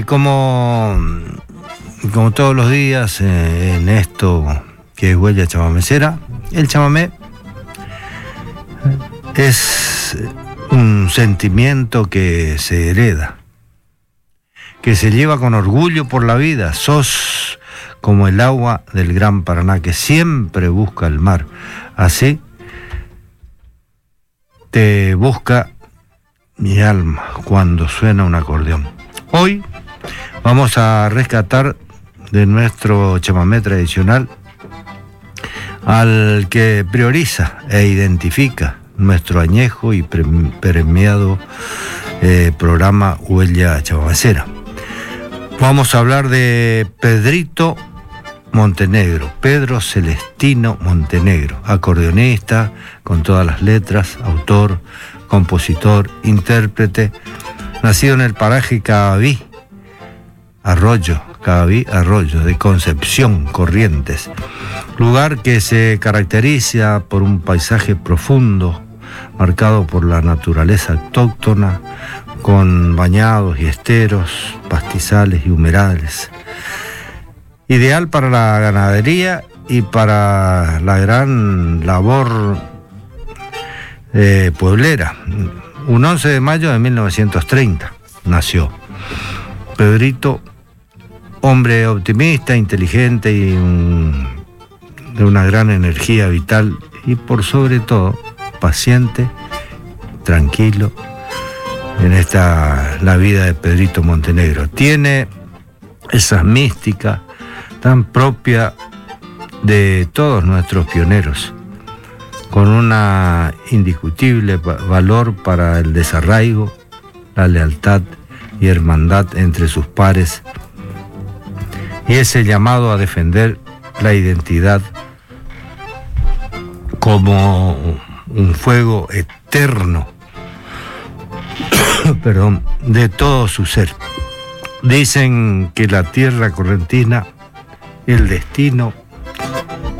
Como todos los días en esto que es Huella Chamamecera, el chamamé es un sentimiento que se hereda, que se lleva con orgullo por la vida. Sos como el agua del Gran Paraná que siempre busca el mar. Así te busca mi alma cuando suena un acordeón. Hoy vamos a rescatar de nuestro chamamé tradicional al que prioriza e identifica nuestro añejo y premiado programa Huella Chamamecera. Vamos a hablar de Pedrito Montenegro, Pedro Celestino Montenegro, acordeonista con todas las letras, autor, compositor, intérprete, nacido en el paraje Caaví Arroyo de Concepción, Corrientes, lugar que se caracteriza por un paisaje profundo, marcado por la naturaleza autóctona, con bañados y esteros, pastizales y humedales. Ideal para la ganadería y para la gran labor pueblera. Un 11 de mayo de 1930 nació Pedrito, hombre optimista, inteligente y de una gran energía vital y por sobre todo paciente, tranquilo en la vida de Pedrito Montenegro. Tiene esa mística tan propia de todos nuestros pioneros, con una indiscutible valor para el desarraigo, la lealtad y hermandad entre sus pares, y ese llamado a defender la identidad como un fuego eterno de todo su ser. Dicen que la tierra correntina, el destino